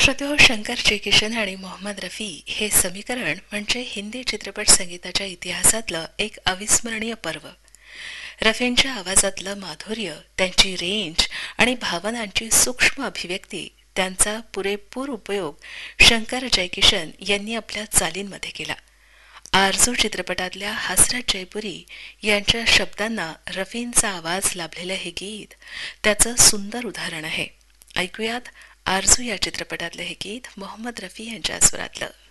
श्रोतेहो, शंकर जयकिशन आणि मोहम्मद रफी हे समीकरण म्हणजे हिंदी चित्रपट संगीताच्या इतिहासातलं एक अविस्मरणीय पर्व. रफींच्या आवाजातलं माधुर्य, त्यांची रेंज आणि भावनांची सूक्ष्म अभिव्यक्ती, त्यांचा पुरेपूर उपयोग शंकर जयकिशन यांनी आपल्या चालींमध्ये केला. आरजू चित्रपटातल्या हसरत जयपुरी यांच्या शब्दांना रफींचा आवाज लाभलेलं हे गीत त्याचं सुंदर उदाहरण आहे. ऐकूयात आरजू या चित्रपटातलं हे गीत मोहम्मद रफी यांच्या स्वरातलं.